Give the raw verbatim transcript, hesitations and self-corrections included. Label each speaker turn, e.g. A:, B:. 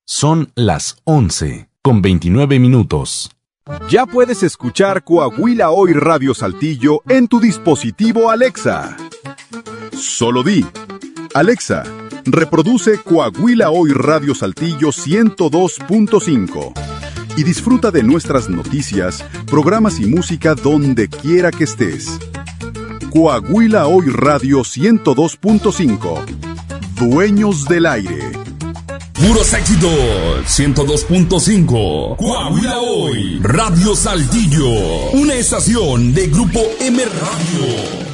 A: Son las once con veintinueve minutos.
B: Ya puedes escuchar Coahuila Hoy Radio Saltillo en tu dispositivo Alexa. Solo di: Alexa, reproduce Coahuila Hoy Radio Saltillo ciento dos punto cinco y disfruta de nuestras noticias, programas y música donde quiera que estés. Coahuila Hoy Radio ciento dos punto cinco. Dueños del aire.
C: Puros éxitos. ciento dos punto cinco. Coahuila Hoy Radio Saltillo. Una estación de Grupo M Radio.